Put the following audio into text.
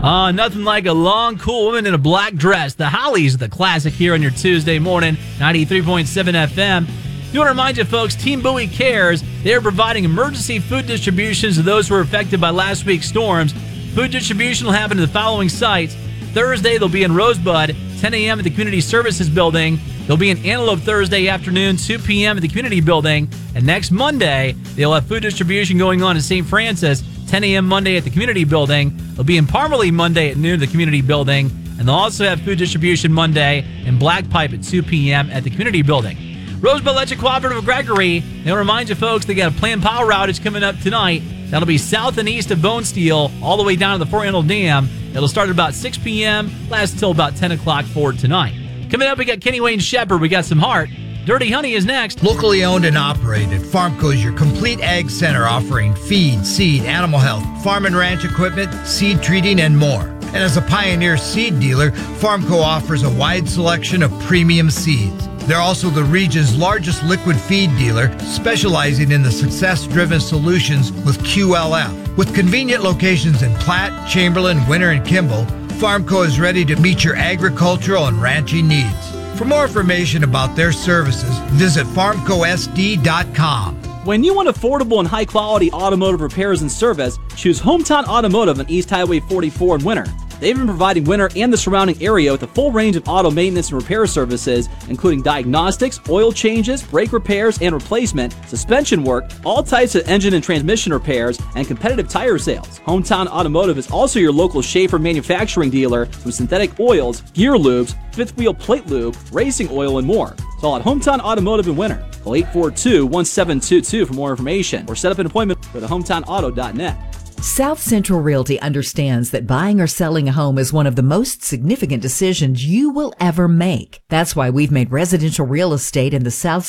Nothing like a long, cool woman in a black dress. The Hollies, the classic here on your Tuesday morning, 93.7 FM. We want to remind you, folks, Team Bowie cares. They are providing emergency food distributions to those who were affected by last week's storms. Food distribution will happen to the following sites. Thursday, they'll be in Rosebud, 10 a.m. at the Community Services Building. They'll be in Antelope Thursday afternoon, 2 p.m. at the Community Building. And next Monday, they'll have food distribution going on in St. Francis, 10 a.m. Monday at the Community Building. They'll be in Parmalee Monday at noon at the Community Building. And they'll also have food distribution Monday in Black Pipe at 2 p.m. at the Community Building. Rosebud Electric Cooperative of Gregory, they'll remind you, folks, they got a planned power outage coming up tonight. That'll be south and east of Bone Steel, all the way down to the Fort Handle Dam. It'll start at about 6 p.m., last until about 10 o'clock for tonight. Coming up, we got Kenny Wayne Shepherd. We got some heart. Dirty Honey is next. Locally owned and operated, Farmco is your complete ag center offering feed, seed, animal health, farm and ranch equipment, seed treating, and more. And as a pioneer seed dealer, Farmco offers a wide selection of premium seeds. They're also the region's largest liquid feed dealer, specializing in the success-driven solutions with QLF. With convenient locations in Platte, Chamberlain, Winter, and Kimball, Farmco is ready to meet your agricultural and ranching needs. For more information about their services, visit farmcosd.com. When you want affordable and high-quality automotive repairs and service, choose Hometown Automotive on East Highway 44 in Winter. They've been providing Winter and the surrounding area with a full range of auto maintenance and repair services, including diagnostics, oil changes, brake repairs and replacement, suspension work, all types of engine and transmission repairs, and competitive tire sales. Hometown Automotive is also your local Schaefer manufacturing dealer with synthetic oils, gear lubes, fifth wheel plate lube, racing oil, and more. Call at Hometown Automotive in Winter. Call 842-1722 for more information or set up an appointment with hometownauto.net. South Central Realty understands that buying or selling a home is one of the most significant decisions you will ever make. That's why we've made residential real estate in the South